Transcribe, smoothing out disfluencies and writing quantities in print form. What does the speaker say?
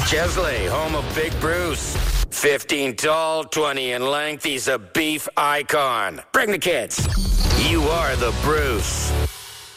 Chesley, home of Big Bruce. 15 tall, 20 in length. He's a beef icon. Bring the kids. You are the Bruce.